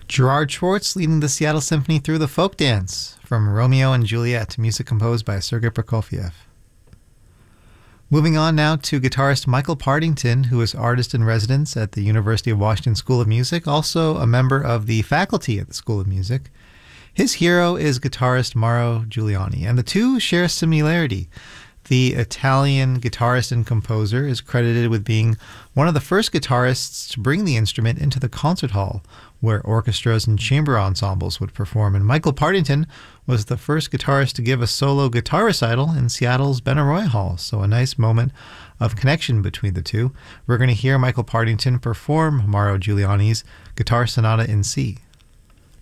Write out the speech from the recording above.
Gerard Schwartz leading the Seattle Symphony through the folk dance from Romeo and Juliet, music composed by Sergei Prokofiev. Moving on now to guitarist Michael Partington, who is artist in residence at the University of Washington School of Music, also a member of the faculty at the School of Music. His hero is guitarist Mauro Giuliani, and the two share a similarity. The Italian guitarist and composer is credited with being one of the first guitarists to bring the instrument into the concert hall, where orchestras and chamber ensembles would perform. And Michael Partington was the first guitarist to give a solo guitar recital in Seattle's Benaroya Hall. So a nice moment of connection between the two. We're going to hear Michael Partington perform Mauro Giuliani's Guitar Sonata in C.